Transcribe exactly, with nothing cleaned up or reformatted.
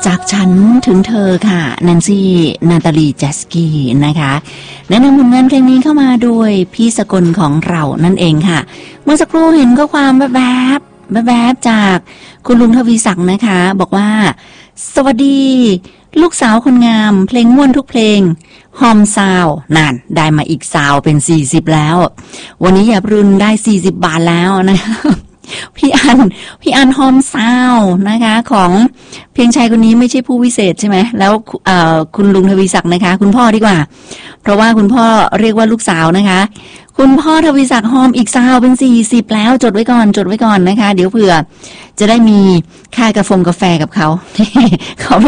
จากฉันถึงเธอค่ะแนนซี่นาตาลีแจสกี้นะคะแนะนำผลงานเพลงนี้เข้ามาโดยพี่สกลของเรานั่นเองค่ะเมื่อสักครู่เห็นข้อความแบบแบบแบบจากคุณลุงทวีศักดิ์นะคะบอกว่าสวัสดีลูกสาวคนงามเพลงม่วนทุกเพลงฮอมซาวนั่นได้มาอีกซาวเป็นสี่สิบแล้ววันนี้อย่ารุนได้สี่สิบบาทแล้วนะคะพี่อันพี่อันฮอมซาวนะคะของเพียงชายคนนี้ไม่ใช่ผู้วิเศษใช่ไหมแล้วคุณลุงทวีศักดิ์นะคะคุณพ่อดีกว่าเพราะว่าคุณพ่อเรียกว่าลูกสาวนะคะคุณพ่อทวีศักดิ์ฮอมอีกซาวเป็นสี่สิบแล้วจดไว้ก่อนจดไว้ก่อนนะคะเดี๋ยวเผื่อจะได้มีค่ากาแฟกาแฟกับเขาเขา